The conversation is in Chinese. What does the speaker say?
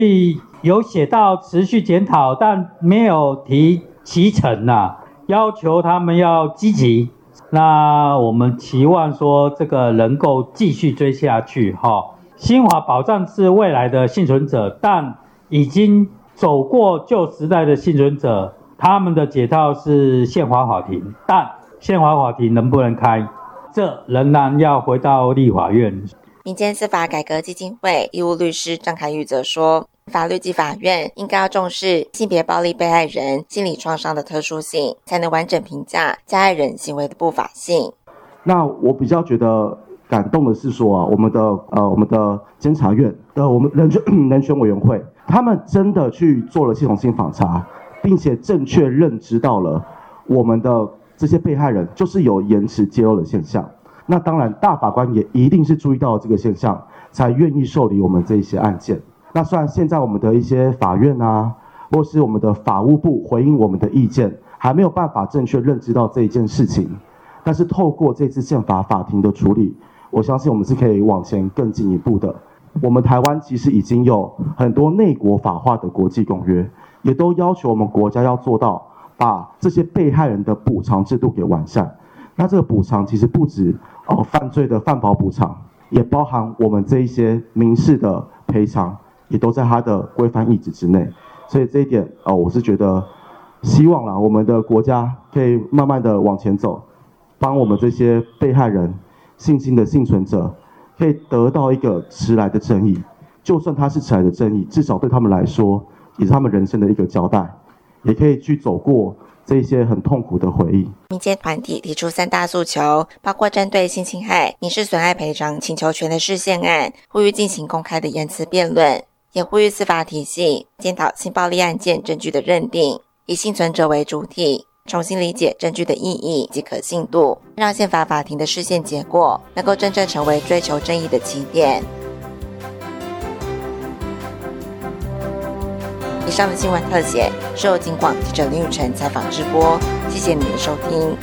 有写到持续检讨，但没有提期程要求他们要积极。那我们期望说这个能够继续追下去新华保障是未来的幸存者，但已经走过旧时代的幸存者，他们的解套是宪法法庭，但宪法法庭能不能开，这仍然要回到立法院。 民间司法改革基金会义务律师张凯宇则说，法律及法院应该要重视性别暴力被害人心理创伤的特殊性，才能完整评价加害人行为的不法性。 那我比较觉得感动的是说我们的监察院的我们人权委员会，他们真的去做了系统性访查，并且正确认知到了我们的这些被害人就是有延迟揭露的现象。那当然大法官也一定是注意到了这个现象，才愿意受理我们这一些案件。那虽然现在我们的一些法院或是我们的法务部回应我们的意见，还没有办法正确认知到这一件事情，但是透过这次宪法法庭的处理，我相信我们是可以往前更进一步的。我们台湾其实已经有很多内国法化的国际公约，也都要求我们国家要做到把这些被害人的补偿制度给完善。那这个补偿其实不止犯罪的犯保补偿，也包含我们这一些民事的赔偿，也都在它的规范意志之内。所以这一点我是觉得希望我们的国家可以慢慢的往前走，帮我们这些被害人性侵的幸存者可以得到一个迟来的正义。就算它是迟来的正义，至少对他们来说也是他们人生的一个交代，也可以去走过这些很痛苦的回忆。 民间团体提出3大诉求，包括针对性侵害民事损害赔偿请求权的释宪案，呼吁进行公开的言辞辩论，也呼吁司法体系检讨性暴力案件证据的认定，以幸存者为主体，重新理解证据的意义及可信度，让宪法法庭的释宪结果能够真正成为追求正义的起点。以上的新闻特写是由警广记者林宇辰采访直播，谢谢您的收听。